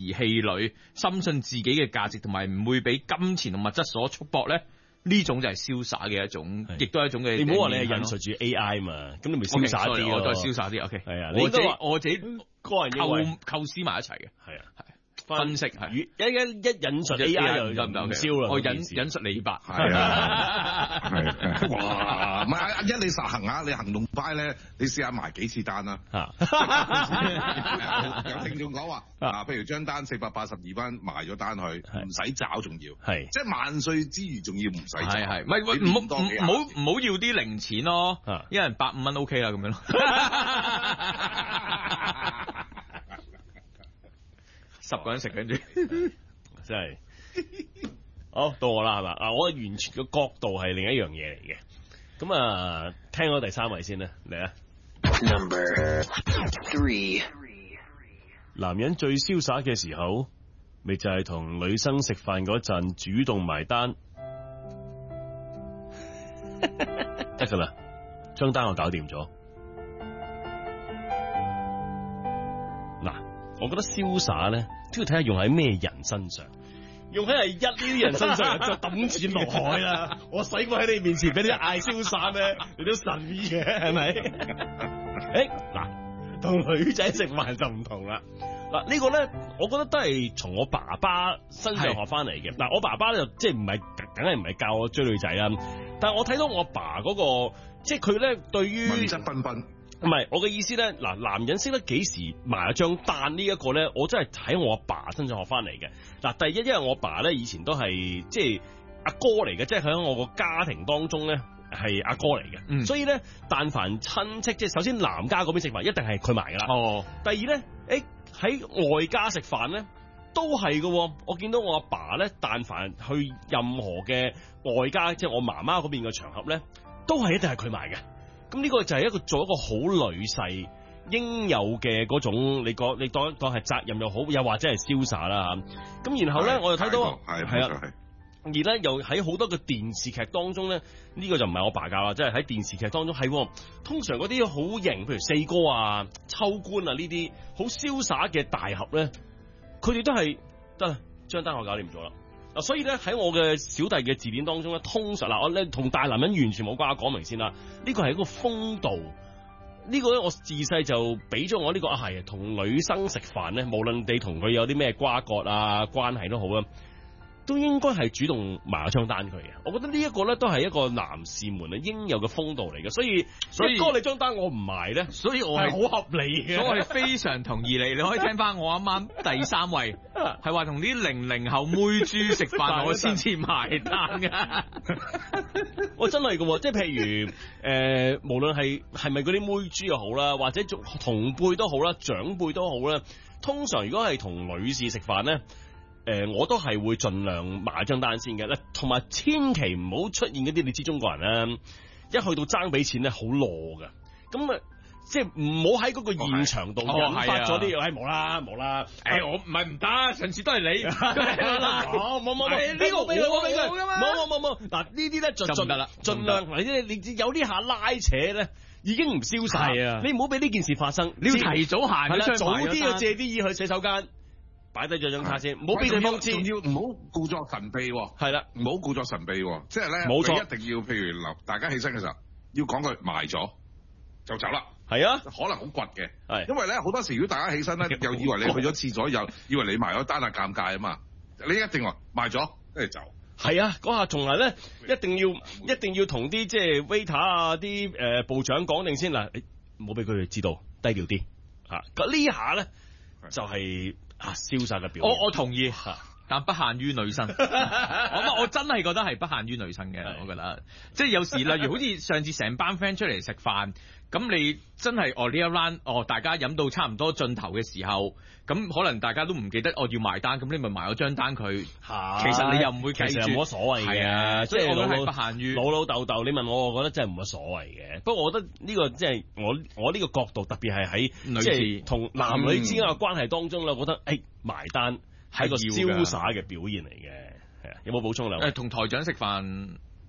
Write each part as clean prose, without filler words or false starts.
氣餒，深信自己嘅價值同埋唔會俾金錢同物質所束縛咧，呢種就係瀟灑嘅一種，亦都係一種嘅。 你唔好話你係引述住 AI 嘛，咁你咪瀟灑啲， 我都係瀟灑啲。OK， 係啊， 我自己個人構思埋一齊嘅， 係啊。 分析係一引述 AI 就唔燒啦， 我引述李白係啊，係哇！唔係阿一你實行下，你行動派咧，你試下埋幾次單啦。有聽眾講話譬如張單482蚊埋咗單去，唔使找仲要，係即係萬歲之餘仲要唔使找， 係唔好要啲零錢咯，一人150蚊 OK 啦咁樣咯。10個人食跟住， 真係好到我啦，係嘛？我完全個角度係另一樣嘢嚟嘅。咁啊，聽咗第3位先啦，嚟啊 ！Number 3， 男人最瀟灑嘅時候，咪就係同女生食飯嗰陣主動埋單，得噶啦，張單我搞掂咗。我覺得瀟灑咧都要睇下用喺咩人身上，用喺係一呢啲人身上就抌錢落海啦。我使過喺你面前俾你嗌瀟灑咩？你都神嘅係咪？嗱，同女仔食飯就唔同啦。嗱，呢個咧，我覺得都係從我爸爸身上學翻嚟嘅。嗱，我爸爸咧就即係唔係，梗係唔係教我追女仔啦。但係我睇到我爸嗰個，即係佢咧對於文質彬彬。 唔係，我嘅意思咧，嗱，男人識得幾時埋張單呢一個咧，我真係喺我阿爸身上學翻嚟嘅。嗱，第一，因為我阿爸咧以前都係即係阿哥嚟嘅，即係喺我個家庭當中咧係阿哥嚟嘅，所以咧，但凡親戚，即係首先男家嗰邊食飯，一定係佢埋噶啦。哦，第二咧，喺外家食飯咧都係嘅。我見到我阿爸咧，但凡去任何嘅外家，即係我媽媽嗰邊嘅場合咧，都係一定係佢埋嘅。咁呢個就係一個做一個好女婿應有嘅嗰種，你當係責任又好，又或者係瀟灑啦。咁然後咧，我又睇到係啊，而咧又喺好多嘅電視劇當中咧，呢個就唔係我爸教啦，即係喺電視劇當中係通常嗰啲好型，譬如四哥啊、秋官啊呢啲好瀟灑嘅大俠咧，佢哋都係得張單我搞掂咗啦。所以咧喺我嘅小弟嘅字典當中咧，通常我咧同大男人完全冇關，講明先啦。呢個係一個風度，呢個咧我自細就俾咗我呢個係同女生食飯咧，無論你同佢有啲咩瓜葛啊關係都好啦，都應該係主動埋一張單佢嘅。我覺得呢一個咧都係一個男士們啊應有嘅風度嚟嘅。所以哥你張單我唔埋咧， 所以我係好合理嘅。所以我係非常同意你。你可以聽翻我啱啱第3位係話同啲00後妹豬食飯我先至埋單㗎。 我真係㗎，即係譬如無論係咪嗰啲妹豬又好啦，或者同輩都好啦，長輩都好啦，通常如果係同女士食飯咧。我都係會盡量埋張單先嘅咧，同埋千祈唔好出現嗰啲你知中國人咧，一去到爭俾錢咧好攞㗎，咁啊即係唔好喺嗰個現場度引發咗啲，冇啦，我唔係唔得，上次都係你，冇呢個俾佢㗎嘛，冇嗱呢啲咧就盡得啦，盡量你有啲下拉扯咧。已經唔瀟灑啊！你唔好俾呢件事發生， 你要提早行嘅， 早啲要借啲意去洗手間。擺低咗張卡先，唔好俾對方知， 仲要唔好故作神秘。 係啦， 唔好故作神秘，即係咧， 冇錯， 一定要譬如大家起身嘅時候，要講句埋咗就走啦。 係啊， 可能好倔嘅， 係， 因為咧好多時如果大家起身咧，又以為你去咗廁所，又以為你埋咗單啊，尷尬啊嘛。你一定話埋咗，跟住走。 係啊，嗰下從來咧一定要同啲即係 waiter 啊啲部長講定先嗱，唔好俾佢哋知道，低調啲嚇。咁呢下咧就係。瀟灑嘅表現， 我同意，但不限於女生。我真係覺得係不限於女生嘅，我覺得，即係有時例如好似上次成班 friend 出嚟食飯，咁你真係呢一 round 大家飲到差唔多盡頭嘅時候，咁可能大家都唔記得要埋單，咁你咪埋咗張單佢。其實你又唔會記住， 其實冇乜所謂嘅。係啊， 即係我覺得係不限於老豆豆。你問我，我覺得真係冇乜所謂嘅。不過我覺得呢個即係我呢個角度，特別係喺即係同男女之間嘅關係當中啦，我覺得埋單係一個瀟灑嘅表現嚟嘅。係啊，有冇補充兩？ 同台長食飯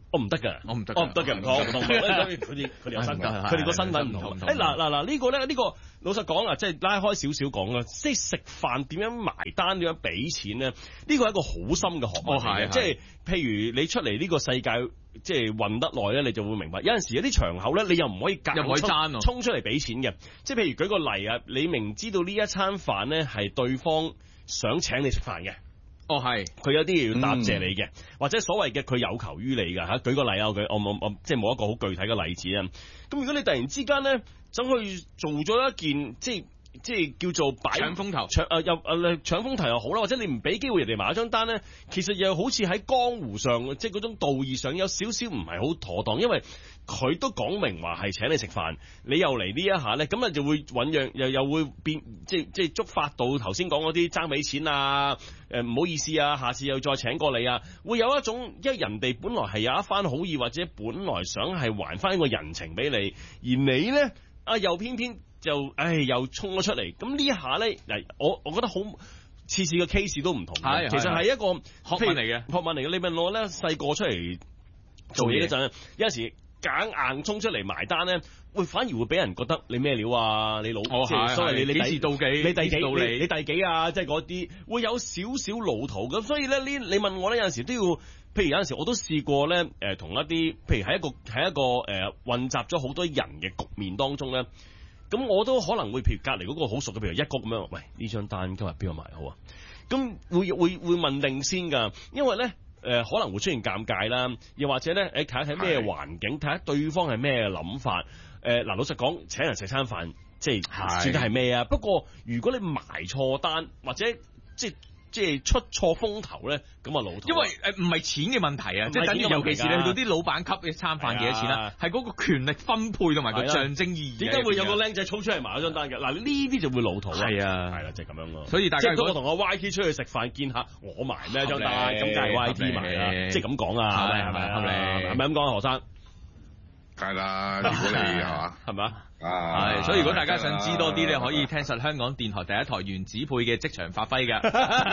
我唔得㗎， 我唔得， 我唔得嘅，唔同，佢哋有身份，佢哋個身份唔同。嗱呢個咧，呢個老實講啊，即係拉開少少講啦，即係食飯點樣埋單，點樣俾錢咧？呢個係一個好深嘅學問嚟嘅，即係譬如你出嚟呢個世界，即係混得耐咧，你就會明白，有陣時有啲場口咧，你又唔可以衝出嚟俾錢嘅，即係譬如舉個例啊，你明知道呢一餐飯咧係對方想請你食飯嘅。係，佢有啲嘢要答謝你嘅，或者所謂嘅佢有求於你㗎嚇。舉個例啊，我即係冇一個好具體嘅例子啊。咁如果你突然之間咧走去做咗一件即係叫做搶風頭，搶風頭又好啦，或者你唔俾機會人哋埋一張單咧，其實又好似喺江湖上即係嗰種道義上有少少唔係好妥當，因為佢都講明話係請你食飯，你又嚟呢一下咧，咁啊就會醖釀又會變即係觸發到頭先講嗰啲爭俾錢啊，唔好意思啊，下次又再請過你啊，會有一種因為人哋本來係有一番好意，或者本來想係還翻一個人情俾你，而你咧又偏偏就又衝咗出嚟，咁呢一下咧嗱，我覺得好次嘅 case 都唔同，其實係一個學問嚟嘅。你問我咧細個出嚟做嘢嗰陣，有陣時夾硬衝出嚟埋單咧，反而會俾人覺得你咩料啊？你老即係所謂你幾時到幾？你第幾？你第幾啊？即係嗰啲會有少少老土咁，所以咧你問我咧有陣時都要，譬如有陣時我都試過咧同一啲譬如喺一個混雜咗好多人嘅局面當中咧。咁我都可能會譬如隔離嗰個好熟嘅，譬如一谷咁樣，喂，呢張單今日邊個埋好啊？咁會問定先㗎，因為咧可能會出現尷尬啦，又或者咧睇一睇咩環境，睇下對方係咩諗法。嗱老實講，請人食餐飯，即係算得係咩啊？不過如果你埋錯單或者即係出錯風頭咧，咁啊老土。因為唔係錢嘅問題啊，即係等於尤其是你去到啲老闆級嘅餐飯幾多錢啦，係嗰個權力分配同埋個象徵意義。點解會有個僆仔衝出嚟埋嗰張單嘅？嗱呢啲就會老土啦。係啦，就係咁樣咯。所以大家即係我同我 YT 出去食飯，見下我埋咩張單，咁梗係 YT 埋啦。即係咁講啊，係咪咁講啊，何生？ 梗係啦，如果你係嘛？ 係，所以如果大家想知多啲咧，可以聽實香港電台第一台原子配嘅職場發揮㗎。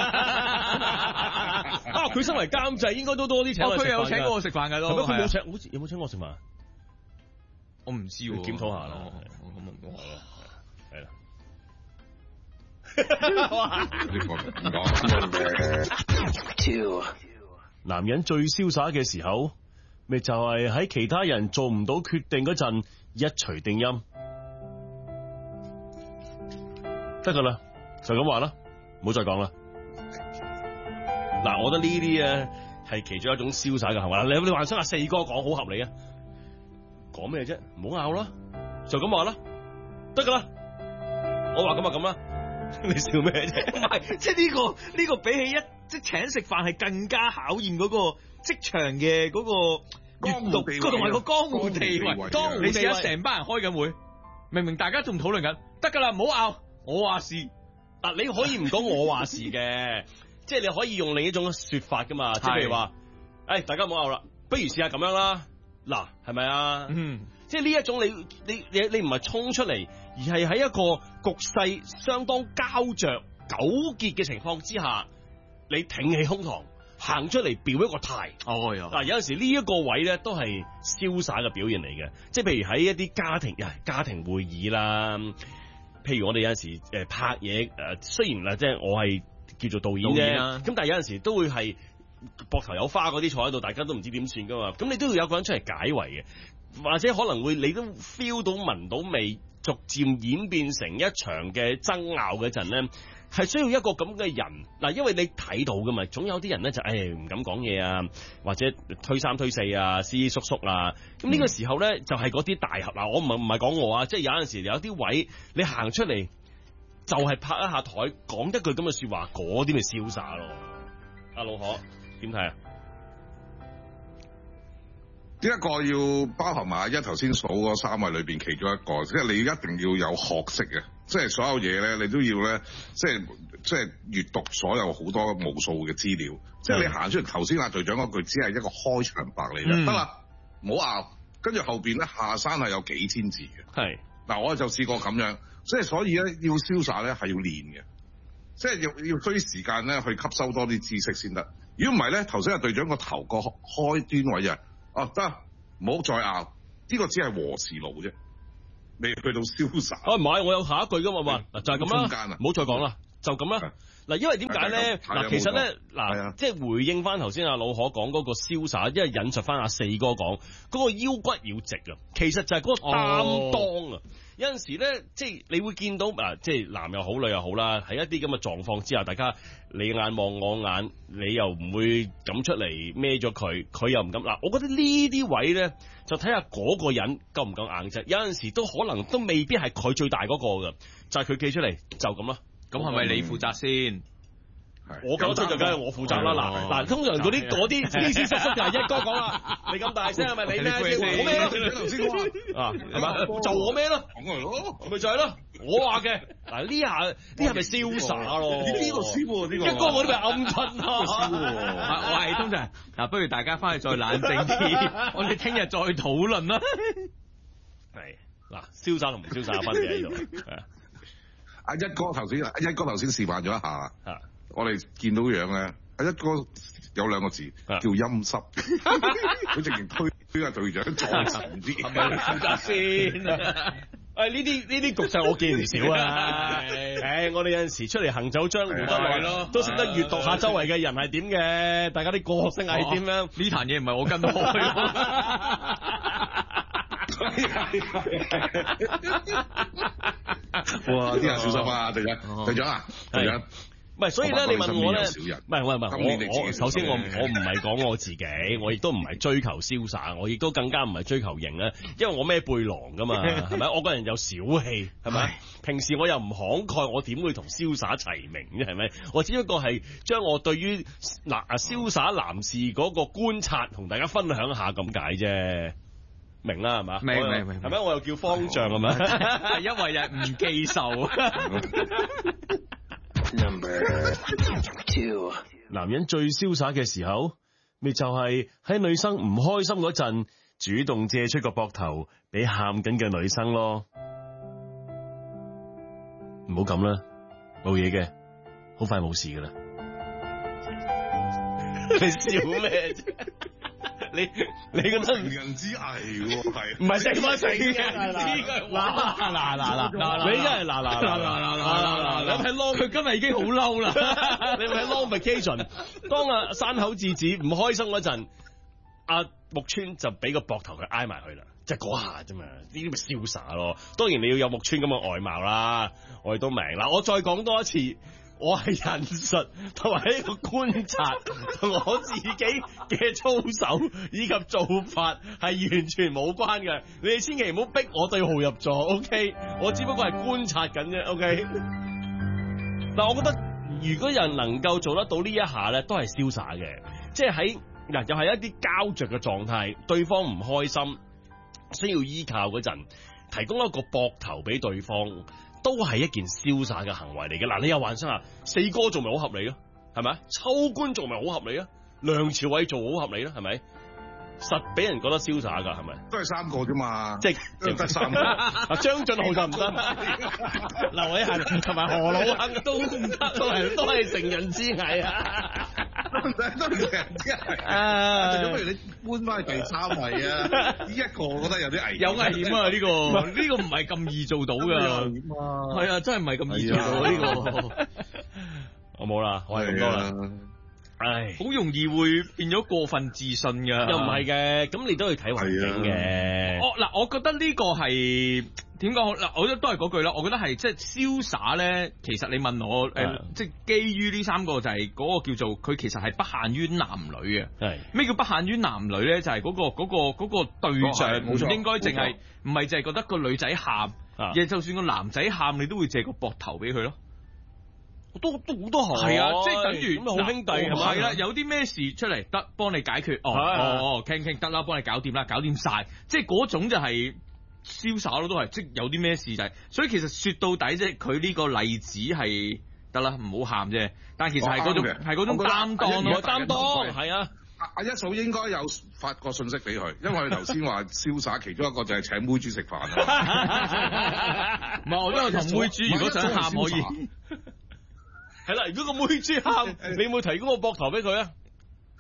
佢身為監製，應該都多啲請我食飯。 佢有請過我食飯㗎都。 佢冇請，好似有冇請我食飯？ 我唔知喎， 檢討下啦。係啦。男人最瀟灑嘅時候，咪就係喺其他人做唔到決定嗰陣，一錘定音。得噶啦，就咁話啦，唔好再講啦。嗱，我覺得呢啲啊係其中一種瀟灑嘅行為。你幻想下四哥講好合理啊？講咩啫？唔好拗啦，就咁話啦，得噶啦。我話咁就咁啦。你笑咩啫？唔係，即係呢個比起即係請食飯係更加考驗嗰個職場嘅嗰個閱讀，同埋個江湖地位。你試下成班人開緊會，明明大家仲討論緊，得噶啦，唔好拗。我話事，嗱你可以唔講我話事嘅，即係你可以用另一種說法噶嘛，即係譬如話，大家唔好拗啦，不如試下咁樣啦，嗱係咪啊？即係呢一種你唔係衝出嚟，而係喺一個局勢相當膠着、糾結嘅情況之下，你挺起胸膛行出嚟表一個態。嗱有陣時呢一個位咧都係瀟灑嘅表現嚟嘅，即係譬如喺一啲家庭會議啦。譬如我哋有陣時拍嘢雖然嗱即係我係叫做導演啫，咁但係有陣時都會係膊頭有花嗰啲坐喺度，大家都唔知點算噶嘛。咁你都要有個人出嚟解圍嘅，或者可能會你都 feel 到聞到味，逐漸演變成一場嘅爭拗嗰陣咧，係需要一個咁嘅人嗱，因為你睇到噶嘛，總有啲人咧就唔敢講嘢啊，或者推三推四啊，斯斯縮縮啊。咁呢個時候咧就係嗰啲大俠嗱，我唔係講我啊，即係有陣時有啲位你行出嚟就係拍一下台講一句咁嘅說話，嗰啲咪瀟灑咯。阿老可點睇啊？ 呢一個要包含埋一頭先數嗰三位裏邊其中一個，即係你一定要有學識嘅，即係所有嘢咧，你都要咧，即係閱讀所有好多無數嘅資料。即係你行出嚟頭先阿隊長嗰句，只係一個開場白嚟嘅，得啦，唔好拗。跟住後邊咧下山係有幾千字嘅。係嗱，我就試過咁樣，即係所以咧要瀟灑咧係要練嘅，即係要需要時間咧去吸收多啲知識先得。如果唔係咧，頭先阿隊長個頭個開端位啊。 哦得，唔好再拗，呢個只係和事佬啫，未去到瀟灑。 唔係，我有下一句噶嘛，嗱就係咁啦， 中間啊唔好再講啦，就咁啦。嗱，因為點解咧？嗱，其實咧，嗱，即係回應翻頭先阿老可講嗰個瀟灑，因為引述翻阿四哥講嗰個腰骨要直啊，其實就係嗰個擔當啊。有陣時咧，即係你會見到即係男又好，女又好啦，喺一啲咁嘅狀況之下，大家你眼望我眼，你又唔會咁出嚟孭咗佢，佢又唔敢。嗱，我覺得呢啲位咧，就睇下嗰個人夠唔夠硬啫。有陣時都可能都未必係佢最大嗰個噶，就係佢企出嚟就咁啦。 咁係咪你負責先？ 我講得出就梗係我負責啦。嗱，通常嗰啲斯斯叔叔就係一哥講啦，你咁大聲係咪你咩？我咩咯？ 你頭先講啊，係嘛？就我咩咯？ 講嚟咯， 咪就係咯，我話嘅。嗱，呢下呢係咪瀟灑咯？ 呢個師喎，呢個一哥我都咪暗春啊！ 我係通常嗱，不如大家翻去再冷靜啲，我哋聽日再討論啦。 係嗱，瀟灑同唔瀟灑分嘅喺度。 阿一哥頭先示範咗一下，我哋見到樣咧，阿一哥有兩個字叫陰濕，佢直情推下隊長再沉啲， 係咪你負責先？ 呢啲局勢我見唔少啊！我哋有陣時出嚟行走江湖得耐咯，都識得閱讀下周圍嘅人係點嘅，大家啲個性係點樣？ 呢壇嘢唔係我跟開。 哇！啲人小心啊，隊長啊，隊長。 唔係，所以咧，你問我咧，唔係，我首先我唔係講我自己，我亦都唔係追求瀟灑，我亦都更加唔係追求型咧，因為我孭背囊噶嘛，係咪？我個人有小氣，係咪？平時我又唔慷慨，我點會同瀟灑齊名啫？係咪？我只不過係將我對於瀟灑男士嗰個觀察同大家分享下咁解啫。明啦，係嘛？ 明， 係咪？我又叫方丈係咪？ 因為係唔記仇。 Number 2， 男人最瀟灑嘅時候，咪就係喺女生唔開心嗰陣，主動借出個膊頭俾喊緊嘅女生咯。唔好咁啦，冇嘢嘅，好快冇事噶啦。你笑咩啫？你覺得成人之危喎，係唔係成個成人之危？嗱，你真係嗱，你睇 long， 佢今日已經好嬲啦。 你睇 long vacation， 當山口智子唔開心嗰陣，阿木村就俾個膊頭佢挨埋去啦，即係嗰下啫嘛。呢啲咪瀟灑咯。當然你要有木村咁嘅外貌啦，我哋都明啦。我再講多一次。我係引述同埋一個觀察，同我自己嘅操守以及做法係完全冇關嘅。你哋千祈唔好逼我對號入座 ，OK？ 我只不過係觀察緊啫 ，OK？ 但我覺得如果人能夠做得到呢一下咧，都係瀟灑嘅，即係喺又係一啲膠着嘅狀態，對方唔開心，需要依靠嗰陣，提供一個膊頭俾對方。都係一件瀟灑嘅行為嚟嘅。嗱，你又幻想下，四哥做咪好合理咯，係咪？秋官做咪好合理啊？梁朝偉做好合理啦，係咪？實俾人覺得瀟灑噶，係咪？ 都係3個啫嘛， 即係得3個。 張俊浩就唔得，劉偉恒同埋何老坑都唔得，都係成人之危啊！ 都係成人之危啊！咁不如你搬翻去第3位啊？呢一個我覺得有啲危險， 有危險啊！呢個唔係咁易做到噶，係啊，真係唔係咁易做到呢個。 我冇啦，我係咁多啦。唉， 好容易會變咗過分自信噶， 又唔係嘅，咁你都要睇環境嘅。 我覺得呢個係點講？嗱，我覺得都係嗰句啦。我覺得係即係瀟灑咧。其實你問我即係基於呢3個就係嗰個叫做佢其實係不限於男女嘅。係咩叫不限於男女咧？就係嗰個對象唔應該淨係唔係淨係覺得個女仔喊，亦就算個男仔喊，你都會借個膊頭俾佢咯。都好多係啊，即係等於好兄弟係嘛？係啦，有啲咩事出嚟得幫你解決，傾得啦，幫你搞掂啦，搞掂晒，即係嗰種就係瀟灑咯，都係即係有啲咩事就係，所以其實說到底即係佢呢個例子係得啦，唔好喊啫，但係其實係嗰種擔當咯，擔當係啊。 阿一嫂應該有發個信息俾佢，因為佢頭先話瀟灑，其中一個就係請妹豬食飯啊。 唔係，我都有同妹豬，如果想喊可以。 係啦，如果個妹豬喊，你有冇提供個膊頭俾佢啊？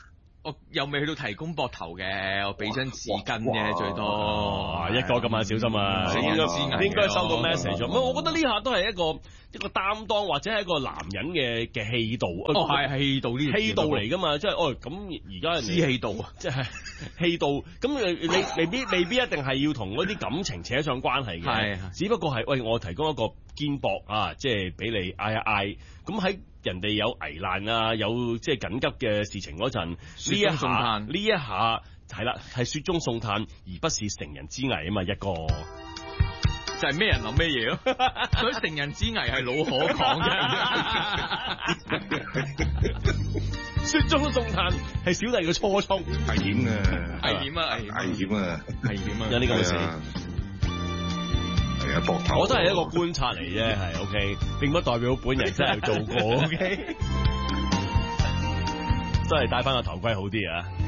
我又未去到提供膊頭嘅，我俾張紙巾嘅最多。 哇！一個咁啊，小心啊！應該收到 message 咗。我覺得呢下都係一個擔當，或者係一個男人嘅氣度。 係氣度呢？ 氣度嚟㗎嘛，即係咁而家知氣度啊， 即係氣度。咁你未必一定係要同嗰啲感情扯上關係嘅。係，只不過係喂，我提供一個肩膊啊，即係俾你嗌一嗌。咁喺人哋有危難啊，有即係緊急嘅事情嗰陣，呢一下係啦，係雪中送炭，而不是成人之危啊嘛，一個就係咩人諗咩嘢咯。所以成人之危係老可講嘅。 雪中送炭係小弟嘅初衷， 危險啊！ 危險啊！ 危險啊！ 危險啊！ 有呢個事。 膊頭， 我都係一個觀察嚟啫，係 OK， 並不代表本人真係做過 OK， 真係戴翻個頭盔好啲啊！